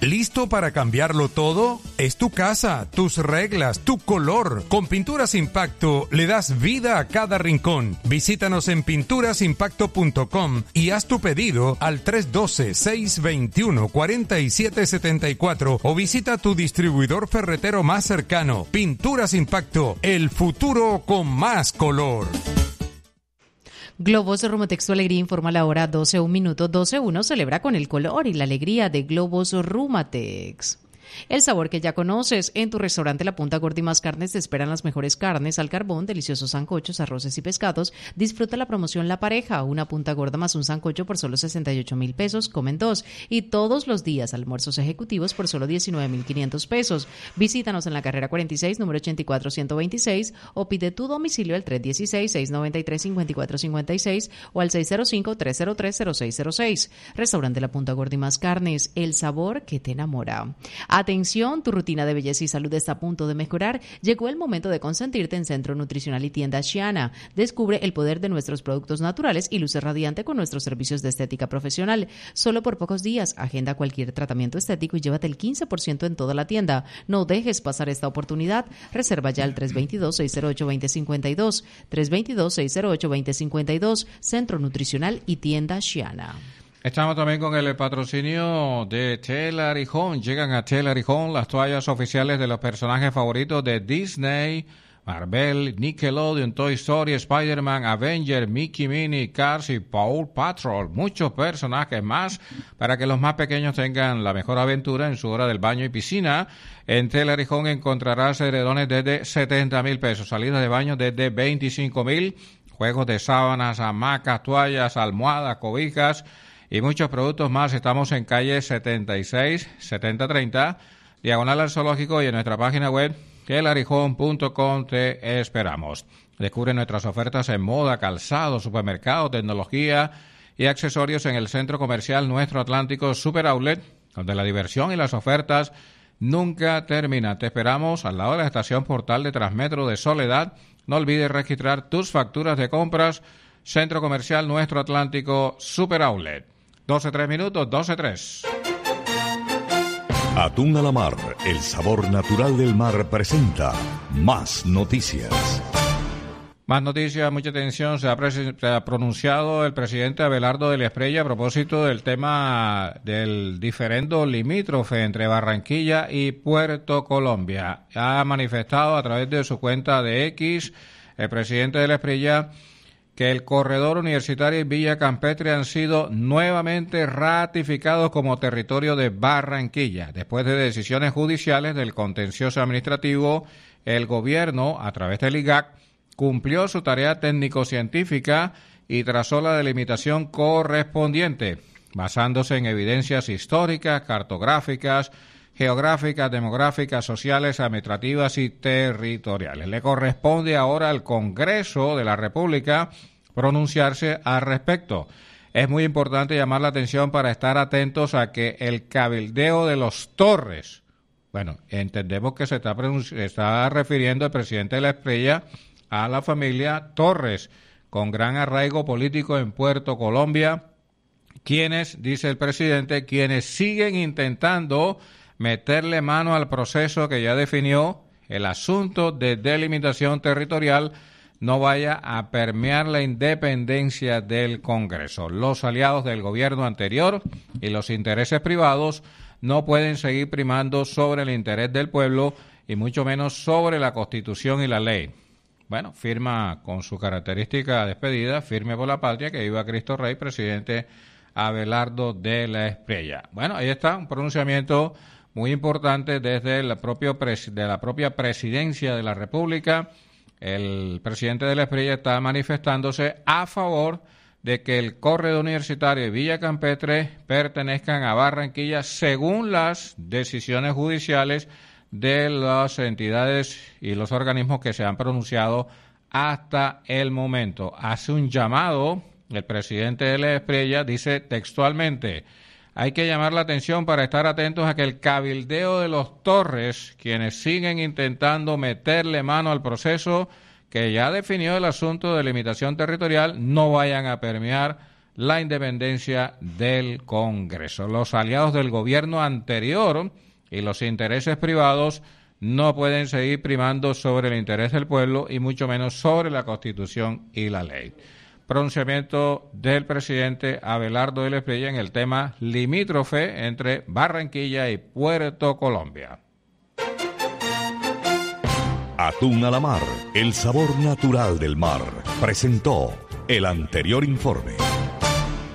¿Listo para cambiarlo todo? Es tu casa, tus reglas, tu color. Con Pinturas Impacto le das vida a cada rincón. Visítanos en pinturasimpacto.com y haz tu pedido al 312-621-4774 o visita tu distribuidor ferretero más cercano. Pinturas Impacto, el futuro con más color. Globos Rumatex, tu alegría, informa la hora 12, 1 minuto, 12:01. Celebra con el color y la alegría de Globos Rumatex. El sabor que ya conoces. En tu restaurante La Punta Gorda y Más Carnes te esperan las mejores carnes al carbón, deliciosos sancochos, arroces y pescados. Disfruta la promoción La Pareja, una punta gorda más un sancocho por solo 68,000 pesos, comen 2. Y todos los días almuerzos ejecutivos por solo 19,500 pesos. Visítanos en la carrera 46, número 84126, o pide tu domicilio al 316-693-5456 o al 605-303-0606. Restaurante La Punta Gorda y Más Carnes, el sabor que te enamora. Atención, tu rutina de belleza y salud está a punto de mejorar. Llegó el momento de consentirte en Centro Nutricional y Tienda Shiana. Descubre el poder de nuestros productos naturales y luce radiante con nuestros servicios de estética profesional. Solo por pocos días, agenda cualquier tratamiento estético y llévate el 15% en toda la tienda. No dejes pasar esta oportunidad. Reserva ya al 322-608-2052. 322-608-2052. Centro Nutricional y Tienda Shiana. Estamos también con el patrocinio de Tela y Home. Llegan a Tela y Home las toallas oficiales de los personajes favoritos de Disney, Marvel, Nickelodeon, Toy Story, Spider-Man, Avenger, Mickey, Minnie, Cars y Paw Patrol. Muchos personajes más para que los más pequeños tengan la mejor aventura en su hora del baño y piscina. En Tela y Home encontrarás edredones desde 70,000 pesos, salidas de baño desde 25,000, juegos de sábanas, hamacas, toallas, almohadas, cobijas y muchos productos más. Estamos en calle 76, 7030, diagonal al Zoológico, y en nuestra página web, telarijón.com, te esperamos. Descubre nuestras ofertas en moda, calzado, supermercado, tecnología y accesorios en el Centro Comercial Nuestro Atlántico Super Outlet, donde la diversión y las ofertas nunca terminan. Te esperamos al lado de la estación Portal de Transmetro de Soledad. No olvides registrar tus facturas de compras. Centro Comercial Nuestro Atlántico Super Outlet. 12:03 minutos, 12:03. Atún a la Mar, el sabor natural del mar, presenta Más Noticias. Más noticias, mucha atención. Se ha pronunciado el presidente Abelardo de la Espriella a propósito del tema del diferendo limítrofe entre Barranquilla y Puerto Colombia. Ha manifestado a través de su cuenta de X el presidente de la Espriella que el corredor universitario y Villa Campetre han sido nuevamente ratificados como territorio de Barranquilla. Después de decisiones judiciales del contencioso administrativo, el gobierno, a través del IGAC, cumplió su tarea técnico-científica y trazó la delimitación correspondiente, basándose en evidencias históricas, cartográficas, geográficas, demográficas, sociales, administrativas y territoriales. Le corresponde ahora al Congreso de la República pronunciarse al respecto. Es muy importante llamar la atención para estar atentos a que el cabildeo de los Torres, bueno, entendemos que se está refiriendo el presidente de la Espriella a la familia Torres, con gran arraigo político en Puerto Colombia, quienes, dice el presidente, quienes siguen intentando meterle mano al proceso que ya definió el asunto de delimitación territorial no vaya a permear la independencia del Congreso. Los aliados del gobierno anterior y los intereses privados no pueden seguir primando sobre el interés del pueblo y mucho menos sobre la Constitución y la ley. Bueno, firma con su característica despedida, firme por la patria, que viva Cristo Rey, presidente Abelardo de la Espriella. Bueno, ahí está, un pronunciamiento muy importante desde la propia presidencia de la República. El presidente de la Espriella está manifestándose a favor de que el corredor universitario y Villa Campetre pertenezcan a Barranquilla según las decisiones judiciales de las entidades y los organismos que se han pronunciado hasta el momento. Hace un llamado, el presidente de la Espriella dice textualmente: hay que llamar la atención para estar atentos a que el cabildeo de los Torres, quienes siguen intentando meterle mano al proceso que ya definió el asunto de limitación territorial, no vayan a permear la independencia del Congreso. Los aliados del gobierno anterior y los intereses privados no pueden seguir primando sobre el interés del pueblo y mucho menos sobre la Constitución y la ley. Pronunciamiento del presidente Abelardo de la Espriella en el tema limítrofe entre Barranquilla y Puerto Colombia. Atún a la mar, el sabor natural del mar, presentó el anterior informe.